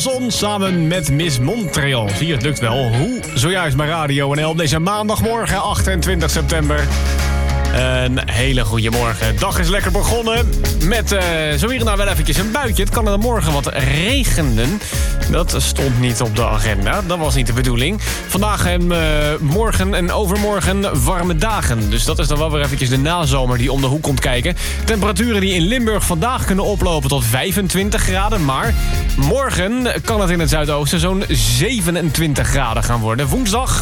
Samson samen met Miss Montreal. Zie je, het lukt wel. Hoe? Zojuist bij Radio NL op deze maandagmorgen, 28 september. Een hele goede morgen. De dag is lekker begonnen met zo hier en daar wel eventjes een buitje. Het kan er morgen wat regenen. Dat stond niet op de agenda. Dat was niet de bedoeling. Vandaag en morgen en overmorgen warme dagen. Dus dat is dan wel weer eventjes de nazomer die om de hoek komt kijken. Temperaturen die in Limburg vandaag kunnen oplopen tot 25 graden. Maar morgen kan het in het zuidoosten zo'n 27 graden gaan worden. Woensdag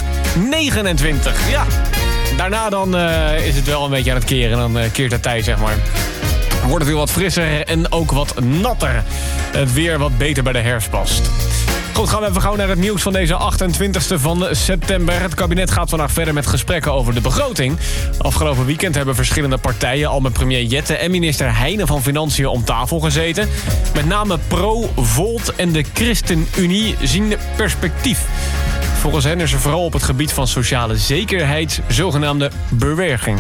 29. Ja. Daarna dan is het wel een beetje aan het keren. Dan keert de tijd, zeg maar. Wordt het weer wat frisser en ook wat natter. Het weer wat beter bij de herfst past. Goed, gaan we even gauw naar het nieuws van deze 28e van september. Het kabinet gaat vandaag verder met gesprekken over de begroting. Afgelopen weekend hebben verschillende partijen al met premier Jette en minister Heijnen van Financiën om tafel gezeten. Met name Pro, Volt en de ChristenUnie zien perspectief. Volgens hen is er vooral op het gebied van sociale zekerheid zogenaamde beweging.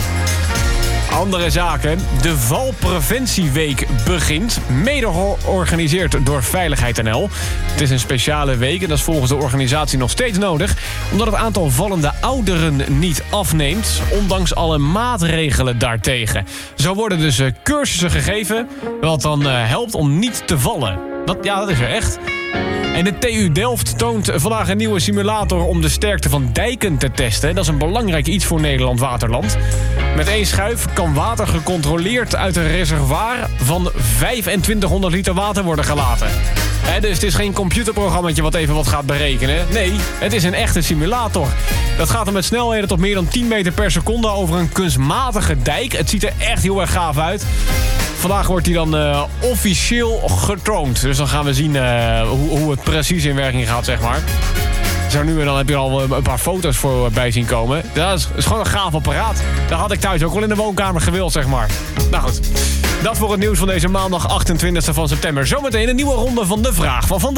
Andere zaken. De Valpreventieweek begint. Mede georganiseerd door Veiligheid NL. Het is een speciale week en dat is volgens de organisatie nog steeds nodig. Omdat het aantal vallende ouderen niet afneemt. Ondanks alle maatregelen daartegen. Zo worden dus cursussen gegeven. Wat dan helpt om niet te vallen. Dat is er echt. En de TU Delft toont vandaag een nieuwe simulator om de sterkte van dijken te testen. Dat is een belangrijk iets voor Nederland Waterland. Met 1 schuif kan water gecontroleerd uit een reservoir van 2500 liter water worden gelaten. Dus het is geen computerprogrammaatje wat even wat gaat berekenen. Nee, het is een echte simulator. Dat gaat dan met snelheden tot meer dan 10 meter per seconde over een kunstmatige dijk. Het ziet er echt heel erg gaaf uit. Vandaag wordt hij dan officieel getoond. Dus dan gaan we zien hoe het precies in werking gaat, zeg maar. Zo nu en dan heb je al een paar foto's voorbij zien komen. Dat is gewoon een gaaf apparaat. Dat had ik thuis ook wel in de woonkamer gewild, zeg maar. Nou goed, dat voor het nieuws van deze maandag 28 van september. Zometeen een nieuwe ronde van de vraag van vandaag.